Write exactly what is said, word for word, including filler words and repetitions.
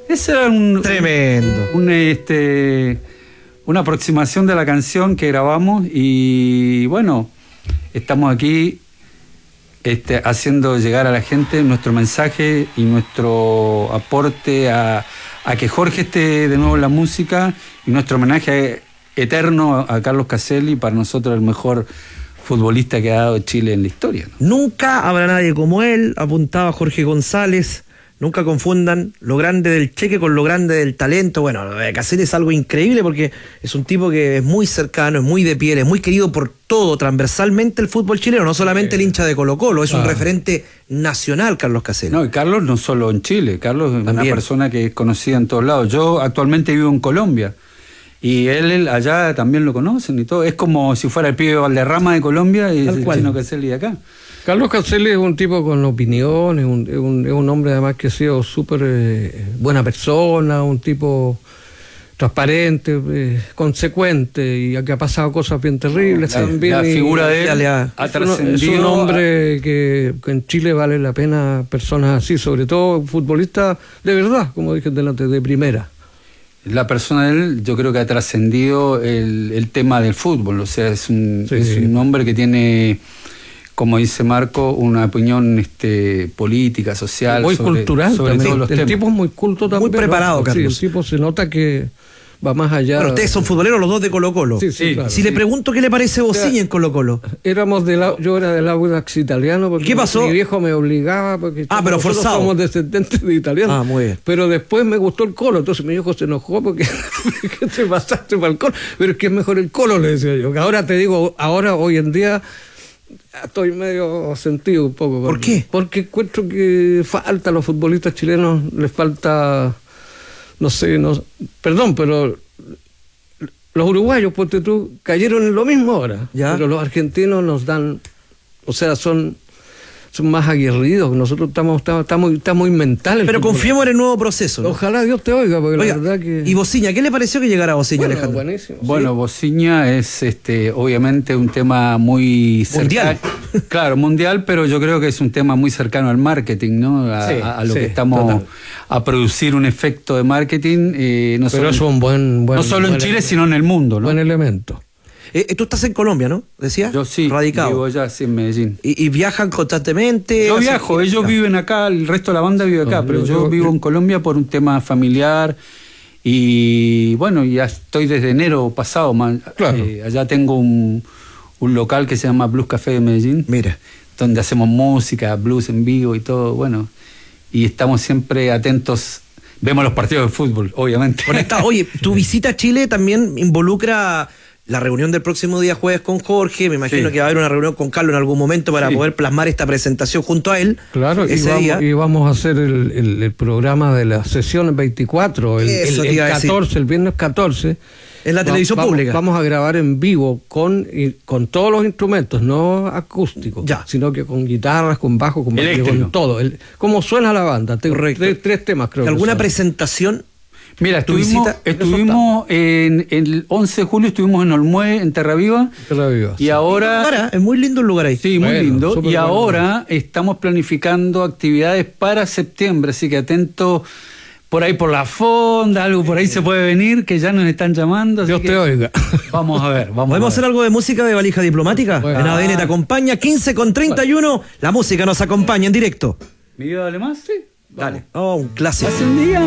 Ese era un... Tremendo. Un, este, una aproximación de la canción que grabamos y bueno, estamos aquí este, haciendo llegar a la gente nuestro mensaje y nuestro aporte a, a que Jorge esté de nuevo en la música y nuestro homenaje eterno a Carlos Caselli, para nosotros el mejor futbolista que ha dado Chile en la historia, ¿no? Nunca habrá nadie como él, apuntaba Jorge González. Nunca confundan lo grande del cheque con lo grande del talento. Bueno, lo de Caselli es algo increíble porque es un tipo que es muy cercano, es muy de piel, es muy querido por todo, transversalmente el fútbol chileno, no solamente el hincha de Colo-Colo, es ah. un referente nacional, Carlos Caselli. No, y Carlos no solo en Chile, Carlos es También. una persona que es conocida en todos lados. Yo actualmente vivo en Colombia y él, él allá también lo conocen y todo. Es como si fuera el pibe Valderrama de Colombia y el chino Caselli de acá. Carlos Caselli es un tipo con opinión, es un, es un, es un hombre además que ha sido súper eh, buena persona, un tipo transparente, eh, consecuente, y que ha pasado cosas bien terribles la, también. La figura de él ha, ha trascendido. Es un hombre que, que en Chile vale la pena personas así, sobre todo futbolistas de verdad, como dije delante, de primera. La persona de él yo creo que ha trascendido el, el tema del fútbol, o sea, es un, sí, es un hombre que tiene... como dice Marco, una opinión este, política, social. Muy sobre, cultural sobre también. Todos los el temas. tipo es muy culto también. Muy preparado, ¿no? Carlos. Sí, el tipo se nota que va más allá. Bueno, ustedes son futboleros los dos de Colo-Colo. Sí, sí, claro, si sí. le pregunto qué le parece Bociña en Colo-Colo. Éramos de la, yo era del Audax italiano. Porque ¿Qué pasó? Mi viejo me obligaba. Porque ah, pero forzado. Somos descendientes de italianos. Ah, muy bien. Pero después me gustó el Colo. Entonces mi viejo se enojó porque ¿qué te pasaste para el Colo? Pero es que es mejor el Colo, le decía yo. Que ahora te digo, ahora, hoy en día... estoy medio sentido un poco. ¿Por qué? Porque encuentro que falta a los futbolistas chilenos, les falta, no sé, no, perdón, pero los uruguayos, ponte tú, cayeron en lo mismo ahora. ¿Ya? Pero los argentinos nos dan, o sea, son... son más aguerridos, nosotros estamos, estamos, estamos, estamos muy mentales. Pero confiemos en el nuevo proceso, ¿no? Ojalá Dios te oiga, porque oiga, la verdad que... ¿Y Bociña? ¿Qué le pareció que llegara Bociña, bueno, Alejandro? Buenísimo. Bueno, sí. Bociña es este, obviamente un tema muy mundial. cercano. Claro, mundial, pero yo creo que es un tema muy cercano al marketing, ¿no? A, sí, a, a lo sí, que estamos total. a producir un efecto de marketing. Eh, no pero solo, es un buen, buen no solo buen en Chile, elemento. sino en el mundo, ¿no? Buen elemento. Eh, tú estás en Colombia, ¿no? ¿Decías? Yo sí, radicado. vivo ya, sí, en Medellín. ¿Y, y viajan constantemente? Yo ¿Así viajo, que... ellos viven acá, el resto de la banda vive acá, No, pero yo, yo, yo vivo yo... en Colombia por un tema familiar y bueno, ya estoy desde enero pasado. Man, claro. eh, allá tengo un, un local que se llama Blues Café de Medellín. Mira. Donde hacemos música, blues en vivo y todo, bueno. Y estamos siempre atentos, vemos los partidos de fútbol, obviamente. Conectado. Oye, tu visita a Chile también involucra la reunión del próximo día jueves con Jorge. Me imagino sí. que va a haber una reunión con Carlos en algún momento para sí. poder plasmar esta presentación junto a él. Claro, ese y, vamos, día. y vamos a hacer el, el, el programa de la sesión veinticuatro, el, el, el catorce, el viernes catorce. En la televisión va, pública. Vamos, vamos a grabar en vivo con, y, con todos los instrumentos, no acústicos, ya. sino que con guitarras, con bajo, con, batería, con todo. El, ¿Cómo suena la banda? Correcto. Tres, tres temas creo. ¿Alguna que presentación? Mira, estuvimos, estuvimos en, en el once de julio, estuvimos en Olmué, en Terraviva. Terraviva. Y sí. ahora... Ahora, es muy lindo el lugar ahí. Sí, bueno, muy lindo. Y bueno. ahora estamos planificando actividades para septiembre, así que atento por ahí por la fonda, algo por ahí se puede venir, que ya nos están llamando. Dios te que oiga. Vamos a ver. Vamos ¿Podemos a ver. hacer algo de música de Valija Diplomática? Bueno. En A D N te acompaña, quince con treinta y uno. La música nos acompaña en directo. ¿Mi vida vale más? Sí. Dale. Oh, un clásico. Hace un día.